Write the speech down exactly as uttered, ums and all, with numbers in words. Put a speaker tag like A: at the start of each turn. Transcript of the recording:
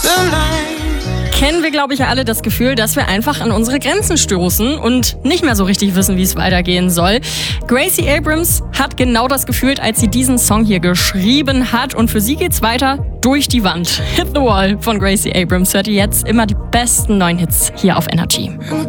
A: Kennen wir, glaube ich, ja alle das Gefühl, dass wir einfach an unsere Grenzen stoßen und nicht mehr so richtig wissen, wie es weitergehen soll. Gracie Abrams hat genau das gefühlt, als sie diesen Song hier geschrieben hat. Und für sie geht's weiter durch die Wand. Hit the Wall von Gracie Abrams hört ihr jetzt immer die besten neuen Hits hier auf Energy.